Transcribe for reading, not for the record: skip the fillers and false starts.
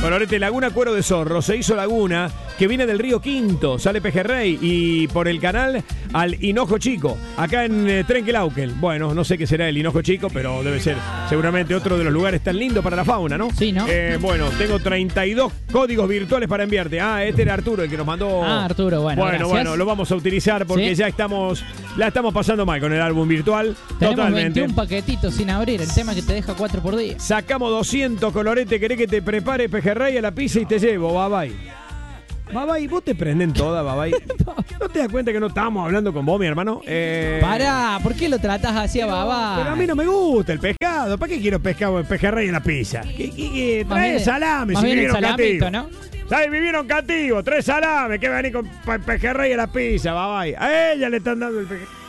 Colorete Laguna Cuero de Zorro, se hizo Laguna, que viene del río Quinto, sale Pejerrey y por el canal al Hinojo Chico, acá en Trenquelauquen. Bueno, no sé qué será el Hinojo Chico, pero debe ser seguramente otro de los lugares tan lindos para la fauna, ¿no? Sí, ¿no? Bueno, tengo 32 códigos virtuales para enviarte. Este era Arturo el que nos mandó. Arturo, Bueno, lo vamos a utilizar porque ¿Sí? ya la estamos pasando mal con el álbum virtual. Tenemos Totalmente. 21 paquetitos sin abrir, el tema es que te deja 4 por día. Sacamos 200, Colorete, querés que te prepare Pejerrey a la pizza y te llevo, babay. Babay, vos te prenden todas, babay. ¿No te das cuenta que no estábamos hablando con vos, mi hermano? Pará, ¿por qué lo tratás así a babá? Pero a mí no me gusta el pescado. ¿Para qué quiero pescado, Pejerrey en la pizza? Trae salame, más si bien el vivieron salamito, cativos. ¿no? ¿Sabes? Vivieron cativos, 3 salames. ¿Qué venir con Pejerrey en la pizza, babay? A ella le están dando el pejerrey.